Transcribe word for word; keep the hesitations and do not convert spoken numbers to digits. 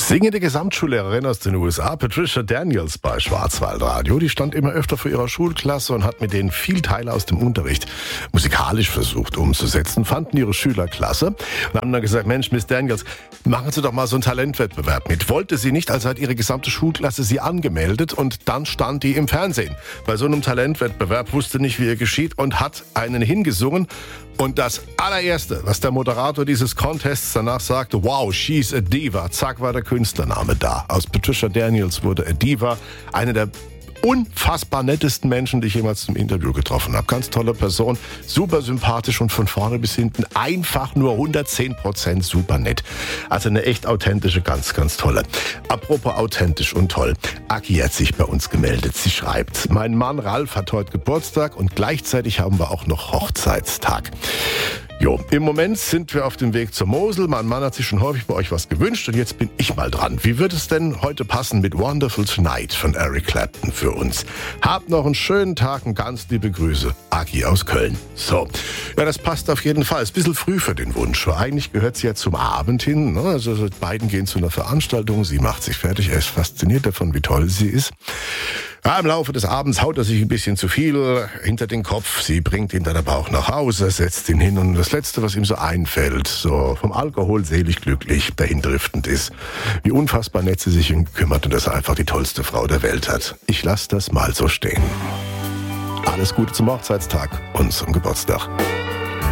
Singende Gesamtschullehrerin aus den U S A, Patricia Daniels bei Schwarzwaldradio, die stand immer öfter vor ihrer Schulklasse und hat mit denen viel Teile aus dem Unterricht musikalisch versucht umzusetzen, fanden ihre Schüler klasse und haben dann gesagt, Mensch, Miss Daniels, machen Sie doch mal so einen Talentwettbewerb mit. Wollte sie nicht, also hat ihre gesamte Schulklasse sie angemeldet und dann stand die im Fernsehen. Bei so einem Talentwettbewerb wusste nicht, wie er geschieht und hat einen hingesungen. Und das allererste, was der Moderator dieses Contests danach sagte, wow, she's a diva, zack, war der Künstlername da. Aus Patricia Daniels wurde a diva, eine der unfassbar nettesten Menschen, die ich jemals zum Interview getroffen habe. Ganz tolle Person, super sympathisch und von vorne bis hinten einfach nur hundertzehn Prozent super nett. Also eine echt authentische, ganz, ganz tolle. Apropos authentisch und toll. Aki hat sich bei uns gemeldet. Sie schreibt, mein Mann Ralf hat heute Geburtstag und gleichzeitig haben wir auch noch Hochzeitstag. Jo, im Moment sind wir auf dem Weg zur Mosel. Mein Mann hat sich schon häufig bei euch was gewünscht und jetzt bin ich mal dran. Wie wird es denn heute passen mit Wonderful Tonight von Eric Clapton für uns? Habt noch einen schönen Tag und ganz liebe Grüße. Aki aus Köln. So, ja, das passt auf jeden Fall. Ist ein bisschen früh für den Wunsch, weil eigentlich gehört sie ja zum Abend hin. Ne? Also die beiden gehen zu einer Veranstaltung, sie macht sich fertig, er ist fasziniert davon, wie toll sie ist. Ja, im Laufe des Abends haut er sich ein bisschen zu viel hinter den Kopf. Sie bringt ihn dann aber auch nach Hause, setzt ihn hin und das Letzte, was ihm so einfällt, so vom Alkohol selig glücklich dahindriftend ist, wie unfassbar nett sie sich um ihn kümmert und dass er einfach die tollste Frau der Welt hat. Ich lasse das mal so stehen. Alles Gute zum Hochzeitstag und zum Geburtstag.